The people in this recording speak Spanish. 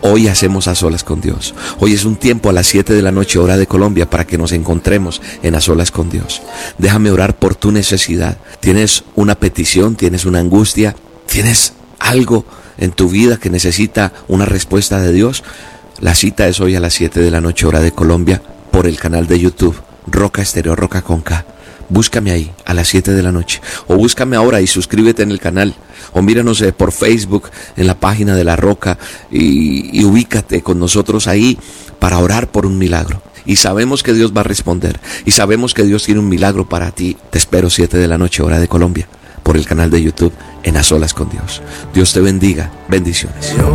Hoy hacemos A Solas con Dios. Hoy es un tiempo a las 7 de la noche, hora de Colombia, para que nos encontremos en A Solas con Dios. Déjame orar por tu necesidad. ¿Tienes una petición? ¿Tienes una angustia? ¿Tienes algo en tu vida que necesita una respuesta de Dios? La cita es hoy a las 7 de la noche, hora de Colombia, por el canal de YouTube, Roca Estéreo, Roca con K. Búscame ahí a las 7 de la noche, o búscame ahora y suscríbete en el canal, o míranos por Facebook en la página de La Roca y ubícate con nosotros ahí para orar por un milagro. Y sabemos que Dios va a responder, y sabemos que Dios tiene un milagro para ti. Te espero 7 de la noche, hora de Colombia, por el canal de YouTube en A Solas con Dios. Dios te bendiga. Bendiciones.